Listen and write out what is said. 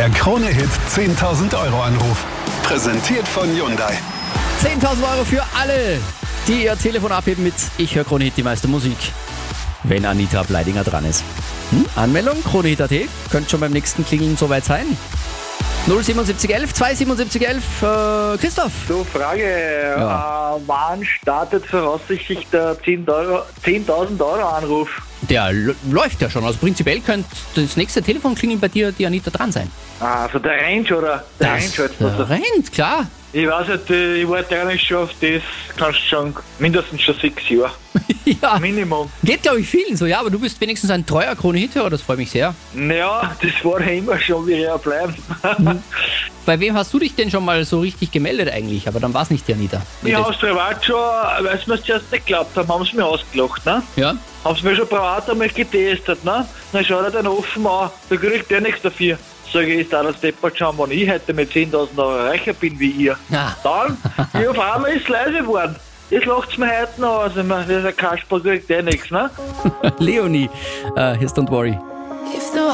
Der Krone-Hit 10.000 Euro Anruf. Präsentiert von Hyundai. 10.000 Euro für alle, die ihr Telefon abheben mit Ich höre Krone-Hit, die meiste Musik. Wenn Anita Bleidinger dran ist. Anmeldung, Krone-Hit.at. Könnte schon beim nächsten Klingeln soweit sein. 07711 27711, Christoph. So, Frage, wann startet voraussichtlich der 10.000 Euro Anruf? Der läuft ja schon. Also prinzipiell könnte das nächste Telefonklingeln bei dir die Anita dran sein. Also der rennt, oder? Der rennt halt. Der rennt, klar. Ich weiß nicht, ich warte eigentlich schon auf das, kannst schon mindestens schon 6 Jahre. Ja, Minimum. geht glaube ich vielen so, ja, aber du bist wenigstens ein treuer Krone-Hit-Hörer, das freut mich sehr. Naja, das war ja immer schon, wie er bleiben. Bei wem hast du dich denn schon mal so richtig gemeldet eigentlich? Aber dann war es nicht die Anita. Ich habe es privat schon, weil sie mir zuerst nicht geglaubt haben sie mir ausgelacht, ne? Ja? Haben sie mir schon privat einmal getestet, ne? Dann schaut er dann offen an, da kriegt der nichts dafür. Sag ich, ist da das Deppert schauen, wenn ich heute mit 10.000 Euro reicher bin wie ihr. Ja. Dann, wie auf einmal ist es leise geworden. Das lacht mir heute noch aus. Dieser Kasper kriegt nichts, ne? Leonie, hier ist Don't Worry.